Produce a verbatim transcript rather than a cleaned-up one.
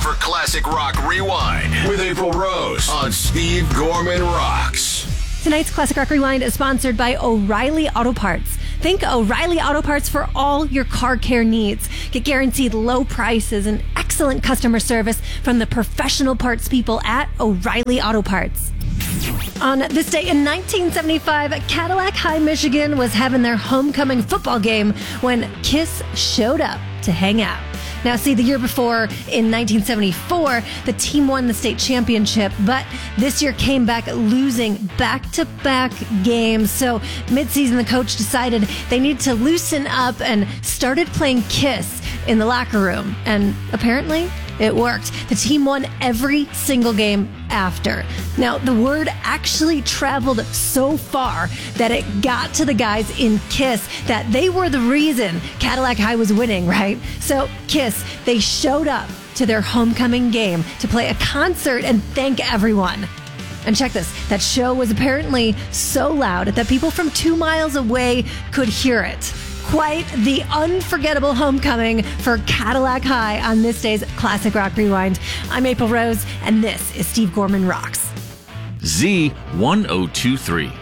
for Classic Rock Rewind with April Rose on Steve Gorman Rocks. Tonight's Classic Rock Rewind is sponsored by O'Reilly Auto Parts. Think O'Reilly Auto Parts for all your car care needs. Get guaranteed low prices and excellent customer service from the professional parts people at O'Reilly Auto Parts. On this day in nineteen seventy-five, Cadillac High, Michigan was having their homecoming football game when Kiss showed up to hang out. Now, see, the year before, in nineteen seventy-four, the team won the state championship, but this year came back losing back-to-back games. So, mid-season, the coach decided they needed to loosen up and started playing Kiss in the locker room. And apparently, it worked. The team won every single game after. Now, the word actually traveled so far that it got to the guys in Kiss that they were the reason Cadillac High was winning, right? So, Kiss, they showed up to their homecoming game to play a concert and thank everyone. And check this, that show was apparently so loud that people from two miles away could hear it. Quite the unforgettable homecoming for Cadillac High on this day's Classic Rock Rewind. I'm April Rose, and this is Steve Gorman Rocks. Z one oh two three.